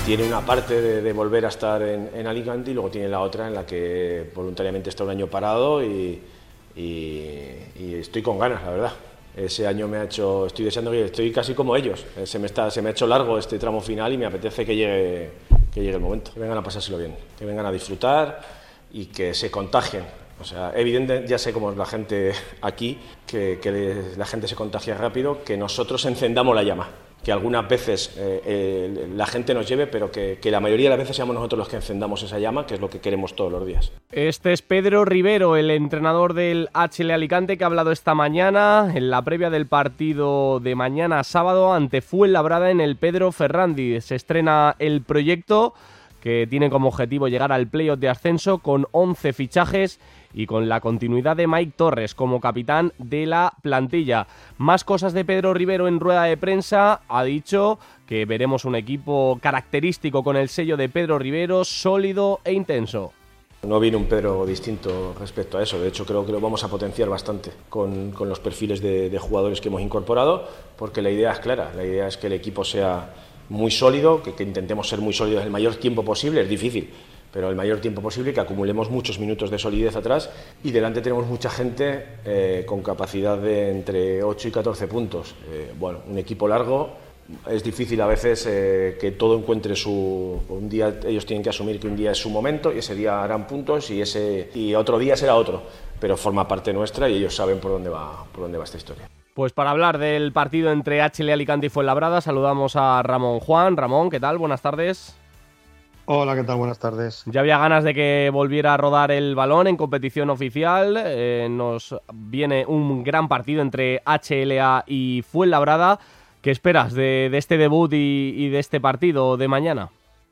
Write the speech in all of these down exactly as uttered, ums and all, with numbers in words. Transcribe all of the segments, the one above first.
Tiene una parte de, de volver a estar en, en Alicante y luego tiene la otra en la que voluntariamente está un año parado y, y, y estoy con ganas, la verdad. Ese año me ha hecho, estoy deseando que estoy casi como ellos. Se me, está, se me ha hecho largo este tramo final y me apetece que llegue, que llegue el momento. Que vengan a pasárselo bien, que vengan a disfrutar y que se contagien. O sea, evidente, ya sé cómo es la gente aquí, que, que la gente se contagia rápido, que nosotros encendamos la llama. Que algunas veces eh, eh, la gente nos lleve, pero que, que la mayoría de las veces seamos nosotros los que encendamos esa llama, que es lo que queremos todos los días. Este es Pedro Rivero, el entrenador del H L Alicante, que ha hablado esta mañana en la previa del partido de mañana sábado ante Fuenlabrada en el Pedro Ferrándiz. Se estrena el proyecto que tiene como objetivo llegar al playoff de ascenso con once fichajes y con la continuidad de Mike Torres como capitán de la plantilla. Más cosas de Pedro Rivero en rueda de prensa. Ha dicho que veremos un equipo característico con el sello de Pedro Rivero, sólido e intenso. No viene un Pedro distinto respecto a eso. De hecho, creo que lo vamos a potenciar bastante con, con los perfiles de, de jugadores que hemos incorporado, porque la idea es clara. La idea es que el equipo sea muy sólido, que, que intentemos ser muy sólidos el mayor tiempo posible. Es difícil, pero el mayor tiempo posible, que acumulemos muchos minutos de solidez atrás, y delante tenemos mucha gente eh, con capacidad de entre ocho y catorce puntos. Eh, bueno, un equipo largo, es difícil a veces eh, que todo encuentre su... Un día ellos tienen que asumir que un día es su momento y ese día harán puntos y, ese, y otro día será otro, pero forma parte nuestra y ellos saben por dónde va, por dónde va esta historia. Pues para hablar del partido entre H L Alicante y Fuenlabrada saludamos a Ramón Juan. Ramón, ¿qué tal? Buenas tardes. Hola, ¿qué tal? Buenas tardes. Ya había ganas de que volviera a rodar el balón en competición oficial. Eh, nos viene un gran partido entre H L A y Fuenlabrada. ¿Qué esperas de, de este debut y, y de este partido de mañana?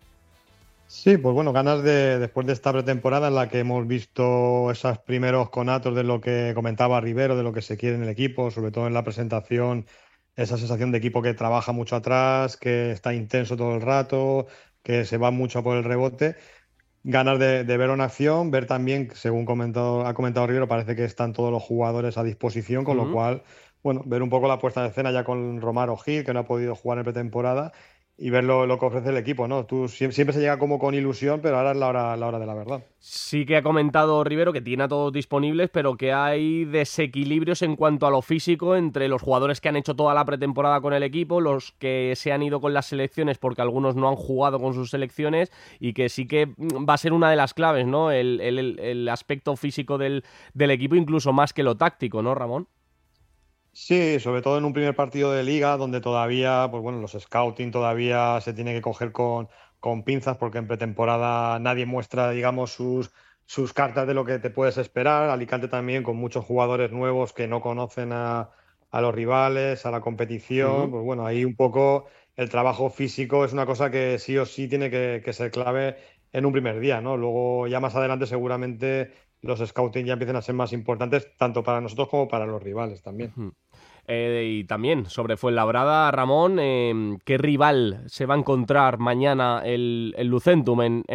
Sí, pues bueno, ganas de, después de esta pretemporada en la que hemos visto esos primeros conatos de lo que comentaba Rivero, de lo que se quiere en el equipo, sobre todo en la presentación, esa sensación de equipo que trabaja mucho atrás, que está intenso todo el rato, que se va mucho por el rebote. Ganas de, de ver una acción, ver también, según comentado, ha comentado Rivero, parece que están todos los jugadores a disposición, con uh-huh. lo cual, bueno, ver un poco la puesta de escena ya con Romaro Gil, que no ha podido jugar en pretemporada, y ver lo, lo que ofrece el equipo, ¿no? Tú siempre, siempre se llega como con ilusión, pero ahora es la hora, la hora de la verdad. Sí que ha comentado Rivero que tiene a todos disponibles, pero que hay desequilibrios en cuanto a lo físico entre los jugadores que han hecho toda la pretemporada con el equipo, los que se han ido con las selecciones porque algunos no han jugado con sus selecciones, y que sí que va a ser una de las claves, ¿no? El, el, el aspecto físico del, del equipo, incluso más que lo táctico, ¿no, Ramón? Sí, sobre todo en un primer partido de liga donde todavía, pues bueno, los scouting todavía se tiene que coger con, con pinzas, porque en pretemporada nadie muestra, digamos, sus, sus cartas de lo que te puedes esperar. Alicante también con muchos jugadores nuevos que no conocen a, a los rivales, a la competición. Uh-huh. Pues bueno, ahí un poco el trabajo físico es una cosa que sí o sí tiene que, que ser clave en un primer día, ¿no? Luego ya más adelante seguramente los scouting ya empiezan a ser más importantes tanto para nosotros como para los rivales también. Uh-huh. Eh, y también sobre Fuenlabrada, Ramón, eh, ¿qué rival se va a encontrar mañana el, el Lucentum en, en